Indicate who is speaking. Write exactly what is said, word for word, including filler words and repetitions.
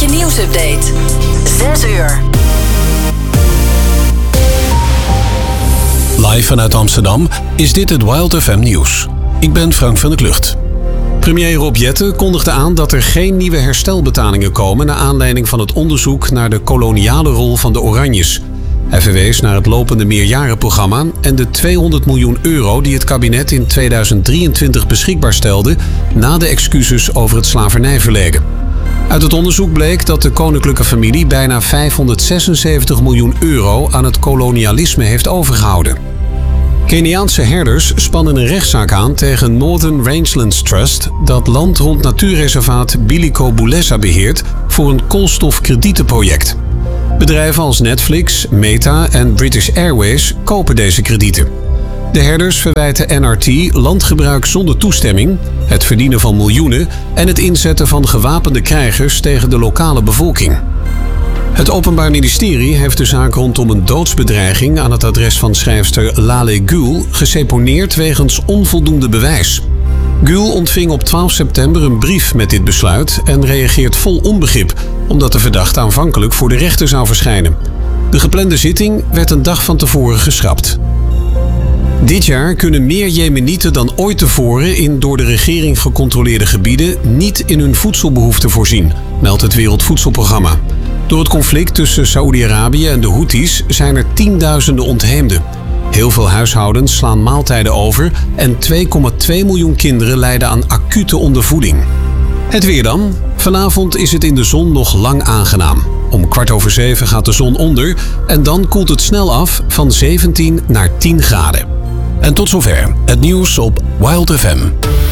Speaker 1: je nieuwsupdate. zes uur.
Speaker 2: Live vanuit Amsterdam is dit het Wild F M nieuws. Ik ben Frank van der Klucht. Premier Rob Jetten kondigde aan dat er geen nieuwe herstelbetalingen komen naar aanleiding van het onderzoek naar de koloniale rol van de Oranjes. Hij verwees naar het lopende meerjarenprogramma en de tweehonderd miljoen euro die het kabinet in tweeduizend drieëntwintig beschikbaar stelde na de excuses over het slavernijverleden. Uit het onderzoek bleek dat de koninklijke familie bijna vijfhonderdzesenzeventig miljoen euro aan het kolonialisme heeft overgehouden. Keniaanse herders spannen een rechtszaak aan tegen Northern Rangelands Trust dat land rond natuurreservaat Biliko Buleza beheert voor een koolstofkredietenproject. Bedrijven als Netflix, Meta en British Airways kopen deze kredieten. De herders verwijten N R T landgebruik zonder toestemming, het verdienen van miljoenen en het inzetten van gewapende krijgers tegen de lokale bevolking. Het Openbaar Ministerie heeft de zaak rondom een doodsbedreiging aan het adres van schrijfster Lale Gül geseponeerd wegens onvoldoende bewijs. Gül ontving op twaalf september een brief met dit besluit en reageert vol onbegrip, omdat de verdachte aanvankelijk voor de rechter zou verschijnen. De geplande zitting werd een dag van tevoren geschrapt. Dit jaar kunnen meer Jemenieten dan ooit tevoren in door de regering gecontroleerde gebieden niet in hun voedselbehoeften voorzien, meldt het Wereldvoedselprogramma. Door het conflict tussen Saoedi-Arabië en de Houthis zijn er tienduizenden ontheemden. Heel veel huishoudens slaan maaltijden over en twee komma twee miljoen kinderen lijden aan acute ondervoeding. Het weer dan. Vanavond is het in de zon nog lang aangenaam. Om kwart over zeven gaat de zon onder en dan koelt het snel af van zeventien naar tien graden. En tot zover het nieuws op Wild F M.